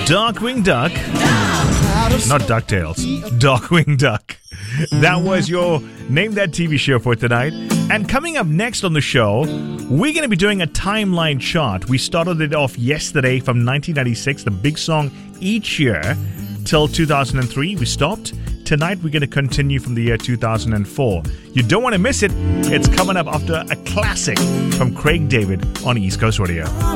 Darkwing Duck. Not DuckTales. Darkwing Duck. That was your Name That TV show for tonight. And coming up next on the show, we're going to be doing a timeline chart. We started it off yesterday from 1996, the big song Each Year, till 2003. We stopped. Tonight, we're going to continue from the year 2004. You don't want to miss it. It's coming up after a classic from Craig David on East Coast Radio.